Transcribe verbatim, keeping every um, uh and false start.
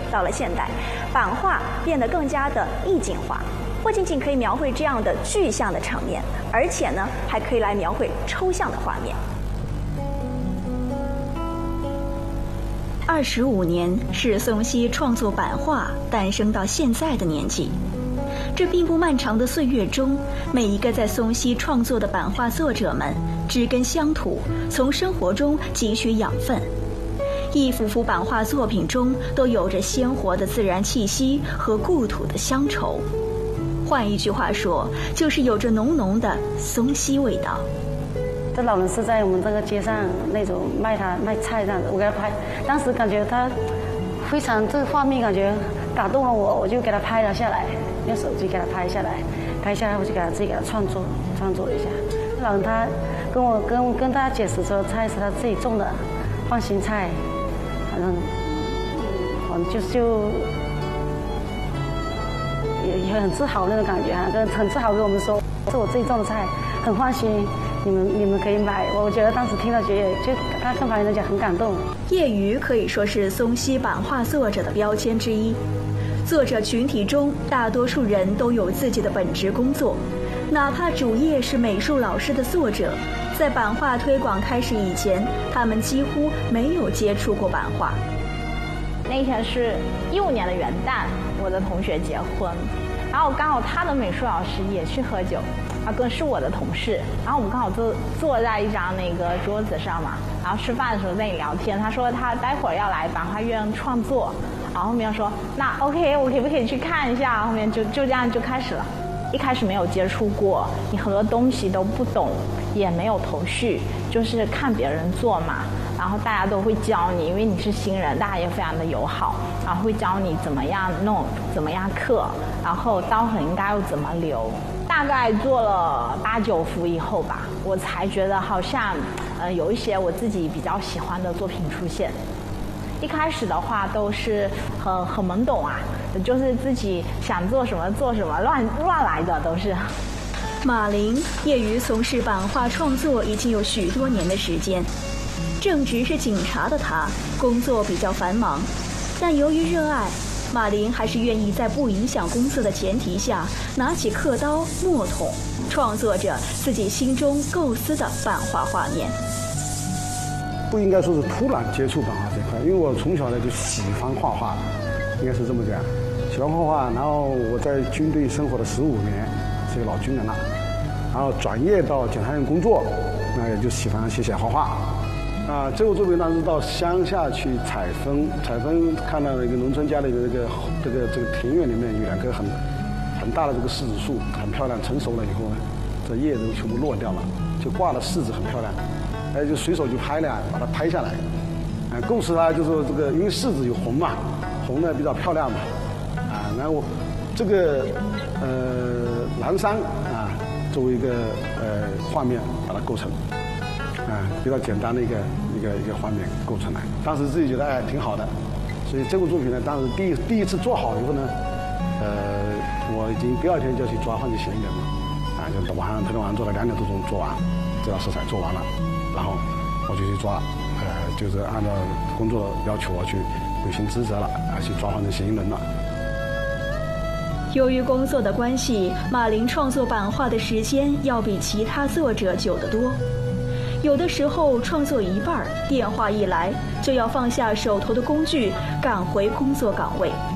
到了现代，版画变得更加的意境化，不仅仅可以描绘这样的具象的场面，而且呢，还可以来描绘抽象的画面。 二十五年是宋希创作版画诞生到现在的年纪。这并不漫长的岁月中，每一个在宋希创作的版画作者们知根乡土，从生活中汲取养分。一幅幅版画作品中都有着鲜活的自然气息和故土的乡愁。换一句话说，就是有着浓浓的宋希味道。 这老人是在我们这个街上那种卖他卖菜这样子，我给他拍，当时感觉他非常这个画面感觉打动了我，我就给他拍了下来，用手机给他拍下来，拍下来我就给他自己给他创作创作一下。老人他跟我跟跟大家解释说，菜是他自己种的，放心菜，反正反正就就也也很自豪那种感觉啊，跟很自豪跟我们说是我自己种的菜，很放心。你们你们可以买，我觉得当时听到觉得就他跟旁边人讲很感动。 业余可以说是宋希版画作者的标签之一。作者群体中，大多数人都有自己的本职工作，哪怕主业是美术老师的作者，在版画推广开始以前，他们几乎没有接触过版画。 那天是一五年的元旦，我的同学结婚，然后刚好他的美术老师也去喝酒。啊，更是我的同事，然后我们刚好坐坐在一张那个桌子上嘛，然后吃饭的时候在那里聊天。他说他待会儿要来版画院创作，然后后面说那 OK， 我可不可以去看一下？后面就就这样就开始了。一开始没有接触过，你很多东西都不懂，也没有头绪，就是看别人做嘛。然后大家都会教你，因为你是新人，大家也非常的友好，然后会教你怎么样弄，怎么样刻，然后刀痕应该要怎么留。大概做了八九幅以后吧，我才觉得好像，呃，有一些我自己比较喜欢的作品出现。一开始的话都是很很懵懂啊，就是自己想做什么做什么，乱乱来的都是。 马林业余从事版画创作已经有许多年的时间，正职是警察的他，工作比较繁忙，但由于热爱。马林还是愿意在不影响工作的前提下，拿起刻刀、墨筒，创作着自己心中构思的版画画面。 不应该说是突然接触版画这块，因为我从小呢就喜欢画画，应该是这么讲，喜欢画画。然后我在军队生活了十五年，是个老军人了，然后转业到检察院工作，那也就喜欢写写画画。啊，这幅作品当时到乡下去采风，采风看到了一个农村家里的这个这个这个庭院里面有两棵很很大的这个柿子树，很漂亮。成熟了以后呢，这叶子全部落掉了，就挂了柿子，很漂亮。哎，就随手就拍了，把它拍下来。啊，构思它就是这个，因为柿子有红嘛，红的比较漂亮嘛。啊，然后这个呃南山啊，作为一个呃画面把它构成。啊，比较简单的一个一个一个画面构成来，当时自己觉得哎挺好的，所以这部作品呢，当时第一第一次做好以后呢，呃，我已经第二天就要去抓犯罪嫌疑人了，啊，就晚上头天晚上做了两点多钟做完，这道色彩做完了，然后我就去抓，呃，就是按照工作要求我去履行职责了，啊，去抓犯罪嫌疑人了。 由于工作的关系，马林创作版画的时间要比其他作者久得多。有的时候创作一半，电话一来就要放下手头的工具，赶回工作岗位。